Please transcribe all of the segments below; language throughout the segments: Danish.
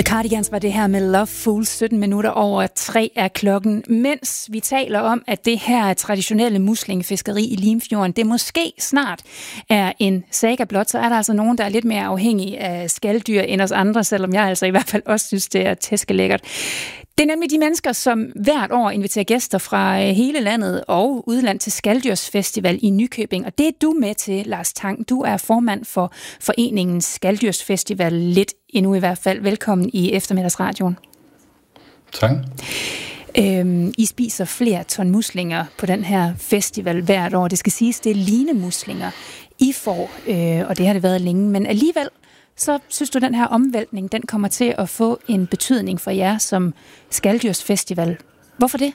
The Cardigans var det her med Love Fool, 17 minutter over 3 er klokken. Mens vi taler om, at det her traditionelle muslingefiskeri i Limfjorden, det måske snart er en saga blot, så er der altså nogen, der er lidt mere afhængige af skaldyr end os andre, selvom jeg altså i hvert fald også synes, det er tæskelækkert. Det er nemlig de mennesker, som hvert år inviterer gæster fra hele landet og udland til Skaldyrsfestival i Nykøbing. Og det er du med til, Lars Tang. Du er formand for foreningen Skaldyrsfestival, lidt endnu i hvert fald. Velkommen i eftermiddagsradioen. Tak. I spiser flere ton muslinger på den her festival hvert år. Det skal siges, det er linemuslinger, I får, og det har det været længe. Men alligevel, så synes du, den her omvæltning, den kommer til at få en betydning for jer som Skaldyrsfestival. Hvorfor det?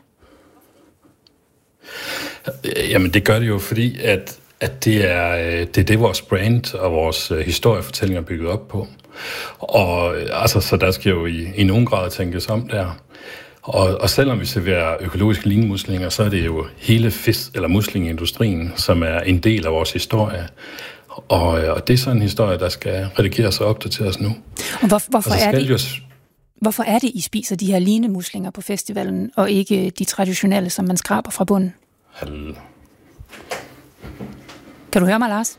Jamen, det gør det jo, fordi at det er det, vores brand og vores historiefortælling er bygget op på. Og altså, så der skal jo i nogen grad tænkes om der. Og selvom vi serverer økologiske linemuslinger, så er det jo hele muslingeindustrien, som er en del af vores historie. Og det er sådan en historie, der skal redigeres og opdateres nu. Og hvorfor er det, I spiser de her linemuslinger på festivalen, og ikke de traditionelle, som man skraber fra bunden? Kan du høre mig, Lars?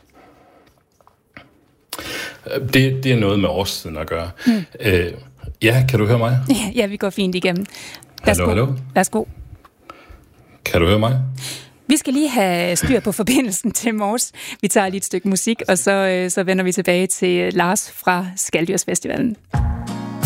Det er noget med årstiden at gøre. Ja, kan du høre mig? Ja, vi går fint igennem. Hallo? Værsgo. Kan du høre mig? Vi skal lige have styr på forbindelsen til Mors. Vi tager lige et stykke musik, og så vender vi tilbage til Lars fra Skaldyrsfestivalen.